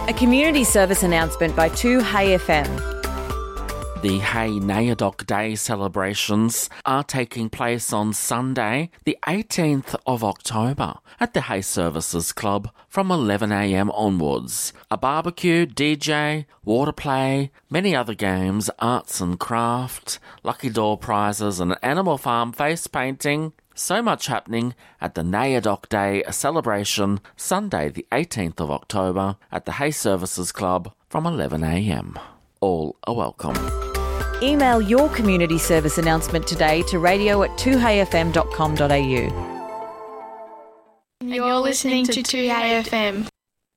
A community service announcement by 2Hey FM. The Hey Nayadoc Day celebrations are taking place on Sunday, the 18th of October at the Hey Services Club from 11am onwards. A barbecue, DJ, water play, many other games, arts and craft, lucky door prizes and animal farm face painting. So much happening at the Nayadoc Day celebration Sunday the 18th of October at the Hey Services Club from 11am. All are welcome. Email your community service announcement today to radio@2heyfm.com.au. You're listening to 2AFM.